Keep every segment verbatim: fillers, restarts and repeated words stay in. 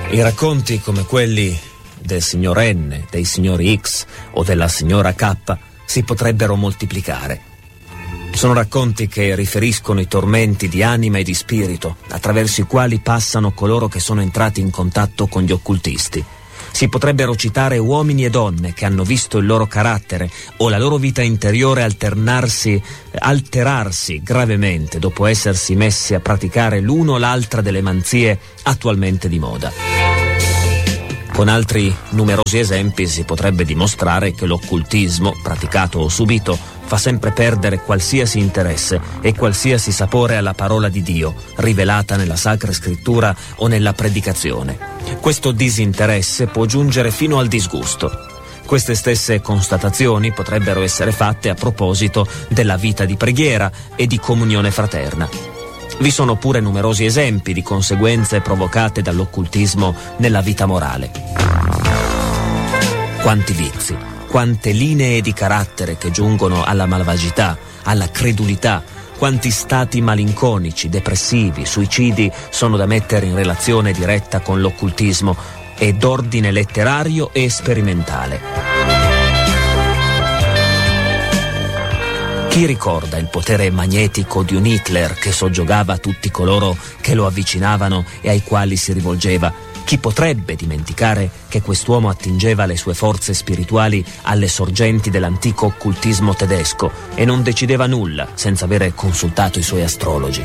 I racconti come quelli del signor N, dei signori X o della signora K si potrebbero moltiplicare. Sono racconti che riferiscono i tormenti di anima e di spirito attraverso i quali passano coloro che sono entrati in contatto con gli occultisti. Si potrebbero citare uomini e donne che hanno visto il loro carattere o la loro vita interiore alternarsi, alterarsi gravemente dopo essersi messi a praticare l'uno o l'altra delle manzie attualmente di moda. Con altri numerosi esempi si potrebbe dimostrare che l'occultismo, praticato o subito, fa sempre perdere qualsiasi interesse e qualsiasi sapore alla parola di Dio, rivelata nella Sacra Scrittura o nella predicazione. Questo disinteresse può giungere fino al disgusto. Queste stesse constatazioni potrebbero essere fatte a proposito della vita di preghiera e di comunione fraterna. Vi sono pure numerosi esempi di conseguenze provocate dall'occultismo nella vita morale. Quanti vizi, quante linee di carattere che giungono alla malvagità, alla credulità, quanti stati malinconici, depressivi, suicidi sono da mettere in relazione diretta con l'occultismo e d'ordine letterario e sperimentale. Chi ricorda il potere magnetico di un Hitler che soggiogava tutti coloro che lo avvicinavano e ai quali si rivolgeva? Chi potrebbe dimenticare che quest'uomo attingeva le sue forze spirituali alle sorgenti dell'antico occultismo tedesco e non decideva nulla senza avere consultato i suoi astrologi?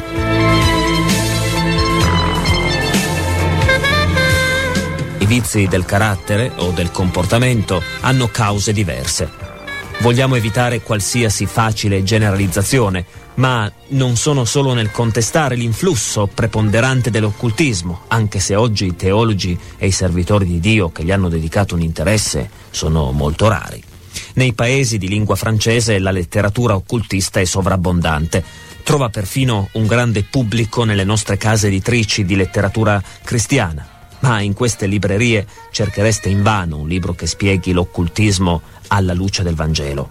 I vizi del carattere o del comportamento hanno cause diverse. Vogliamo evitare qualsiasi facile generalizzazione, ma non sono solo nel contestare l'influsso preponderante dell'occultismo, anche se oggi i teologi e i servitori di Dio che gli hanno dedicato un interesse sono molto rari. Nei paesi di lingua francese la letteratura occultista è sovrabbondante. Trova perfino un grande pubblico nelle nostre case editrici di letteratura cristiana. Ma in queste librerie cerchereste invano un libro che spieghi l'occultismo alla luce del Vangelo.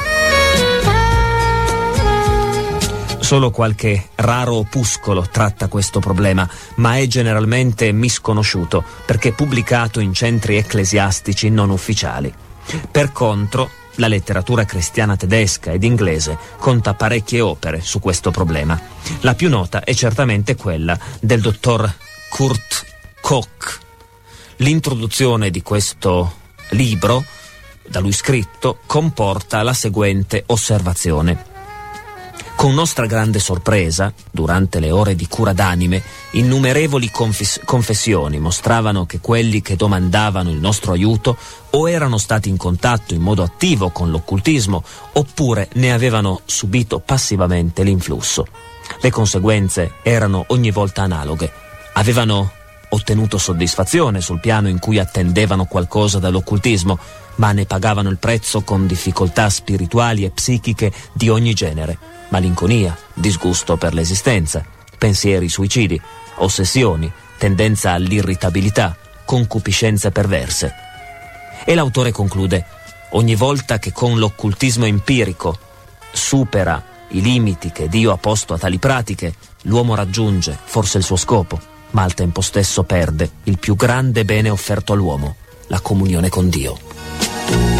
Solo qualche raro opuscolo tratta questo problema, ma è generalmente misconosciuto perché pubblicato in centri ecclesiastici non ufficiali. Per contro, la letteratura cristiana tedesca ed inglese conta parecchie opere su questo problema. La più nota è certamente quella del dottor Kurt Koch. L'introduzione di questo libro, da lui scritto, comporta la seguente osservazione. Con nostra grande sorpresa, durante le ore di cura d'anime, innumerevoli confes- confessioni mostravano che quelli che domandavano il nostro aiuto o erano stati in contatto in modo attivo con l'occultismo oppure ne avevano subito passivamente l'influsso. Le conseguenze erano ogni volta analoghe. Avevano ottenuto soddisfazione sul piano in cui attendevano qualcosa dall'occultismo, ma ne pagavano il prezzo con difficoltà spirituali e psichiche di ogni genere: malinconia, disgusto per l'esistenza, pensieri suicidi, ossessioni, tendenza all'irritabilità, concupiscenze perverse. E l'autore conclude: ogni volta che con l'occultismo empirico supera i limiti che Dio ha posto a tali pratiche, l'uomo raggiunge forse il suo scopo, ma al tempo stesso perde il più grande bene offerto all'uomo, la comunione con Dio.